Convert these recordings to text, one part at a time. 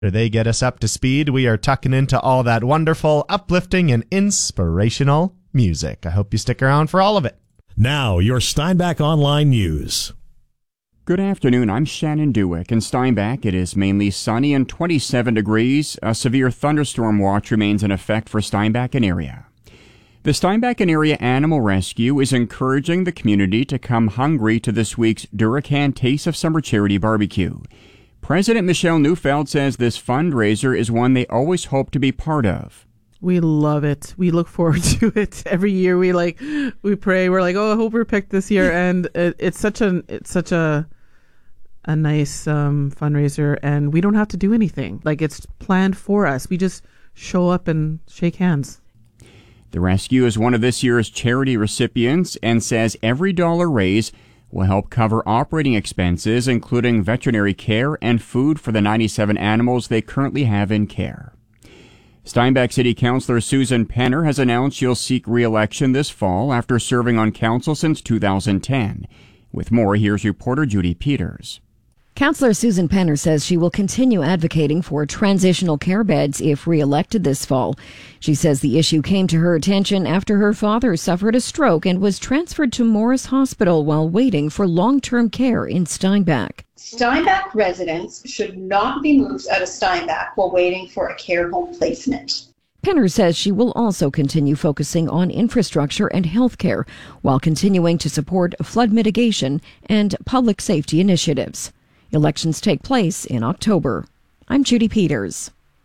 They get us up to speed. We are tucking into all that wonderful, uplifting, and inspirational music. I hope you stick around for all of it. Now, your Steinbach Online News. Good afternoon. I'm Shannon Dewick. In Steinbach, it is mainly sunny and 27 degrees. A severe thunderstorm watch remains in effect for Steinbach and area. The Steinbach and area Animal Rescue is encouraging the community to come hungry to this week's Duracan Taste of Summer Charity Barbecue. President Michelle Neufeld says this fundraiser is one they always hope to be part of. We love it. We look forward to it every year. We pray. We're like, oh, I hope we're picked this year. And it's such a nice fundraiser, and we don't have to do anything. Like, it's planned for us. We just show up and shake hands. The rescue is one of this year's charity recipients and says every dollar raised will help cover operating expenses, including veterinary care and food for the 97 animals they currently have in care. Steinbach City Councillor Susan Penner has announced she'll seek re-election this fall after serving on council since 2010. With more, here's reporter Judy Peters. Councillor Susan Penner says she will continue advocating for transitional care beds if re-elected this fall. She says the issue came to her attention after her father suffered a stroke and was transferred to Morris Hospital while waiting for long-term care in Steinbach. Steinbach residents should not be moved out of Steinbach while waiting for a care home placement. Penner says she will also continue focusing on infrastructure and health care while continuing to support flood mitigation and public safety initiatives. Elections take place in October. I'm Judy Peters.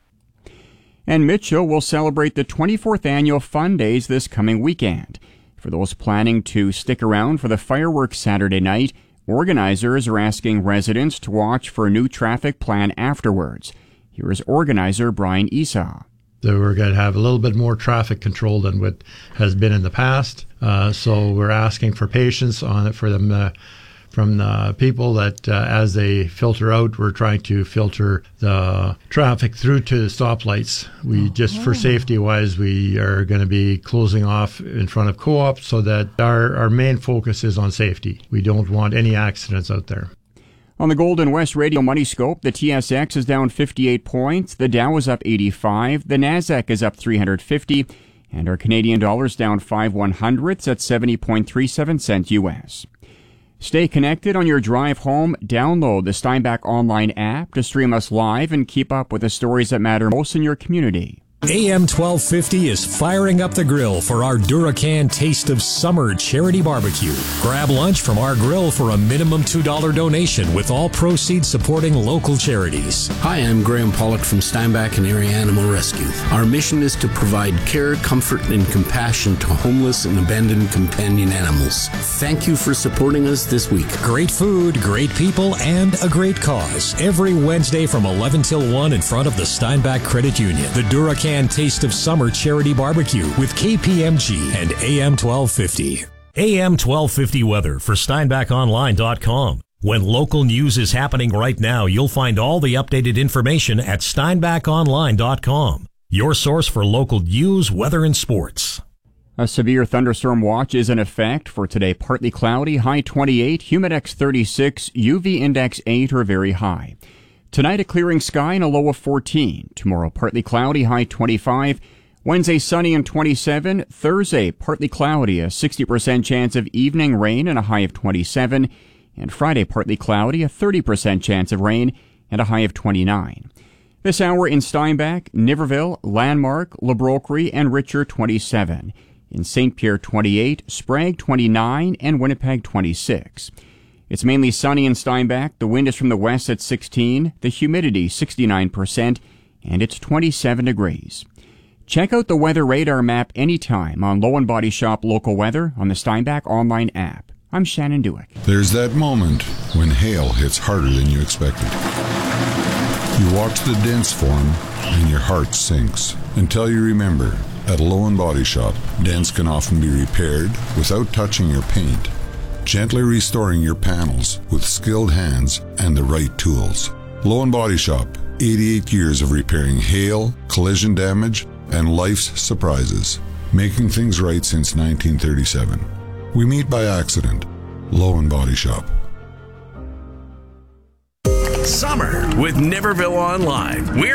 And Mitchell will celebrate the 24th annual Fun Days this coming weekend. For those planning to stick around for the fireworks Saturday night, organizers are asking residents to watch for a new traffic plan afterwards. Here is organizer Brian Esau. So we're going to have a little bit more traffic control than what has been in the past. So we're asking for patience on it for them from the people that as they filter out, we're trying to filter the traffic through to the stoplights. We just for safety wise, we are going to be closing off in front of Co-op so that our main focus is on safety. We don't want any accidents out there. On the Golden West Radio Money Scope, the TSX is down 58 points, the Dow is up 85, the Nasdaq is up 350, and our Canadian dollar is down 5/100ths at 70.37 cents US. Stay connected on your drive home. Download the Steinbach Online app to stream us live and keep up with the stories that matter most in your community. AM 1250 is firing up the grill for our Duracan Taste of Summer Charity Barbecue. Grab lunch from our grill for a minimum $2 donation, with all proceeds supporting local charities. Hi, I'm Graham Pollock from Steinbach and Area Animal Rescue. Our mission is to provide care, comfort, and compassion to homeless and abandoned companion animals. Thank you for supporting us this week. Great food, great people, and a great cause. Every Wednesday from 11 till 1 in front of the Steinbach Credit Union. The Duracan Taste of Summer Charity Barbecue with KPMG and AM 1250. AM 1250 weather for SteinbachOnline.com. When local news is happening right now, you'll find all the updated information at SteinbachOnline.com. Your source for local news, weather, and sports. A severe thunderstorm watch is in effect for today. Partly cloudy, high 28, humidex 36, UV index 8 or very high. Tonight, a clearing sky and a low of 14. Tomorrow, partly cloudy, high 25. Wednesday, sunny and 27. Thursday, partly cloudy, a 60% chance of evening rain and a high of 27. And Friday, partly cloudy, a 30% chance of rain and a high of 29. This hour in Steinbach, Niverville, Landmark, Le Brocquerie, and Richer, 27. In St. Pierre, 28. Sprague, 29. And Winnipeg, 26. It's mainly sunny in Steinbach. The wind is from the west at 16, the humidity 69%, and it's 27 degrees. Check out the weather radar map anytime on Low and Body Shop Local Weather on the Steinbach Online app. I'm Shannon Dewick. There's that moment when hail hits harder than you expected. You watch the dents form and your heart sinks until you remember, at Low and Body Shop, dents can often be repaired without touching your paint, gently restoring your panels with skilled hands and the right tools. Low and Body Shop, 88 years of repairing hail, collision damage, and life's surprises, making things right since 1937. We meet by accident. Low and Body Shop. Summer with Niverville Online. We're